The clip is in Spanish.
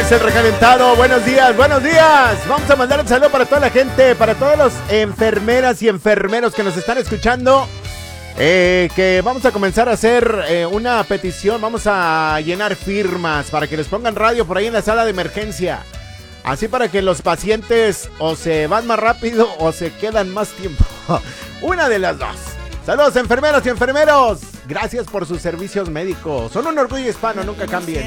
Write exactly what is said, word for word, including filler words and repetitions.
es el recalentado. Buenos días, buenos días. Vamos a mandar un saludo para toda la gente, para todas las enfermeras y enfermeros que nos están escuchando. Eh, que vamos a comenzar a hacer eh, una petición. Vamos a llenar firmas para que les pongan radio por ahí en la sala de emergencia. Así para que los pacientes o se van más rápido o se quedan más tiempo. Una de las dos. Saludos enfermeras y enfermeros. Gracias por sus servicios médicos. Son un orgullo hispano, nunca cambien.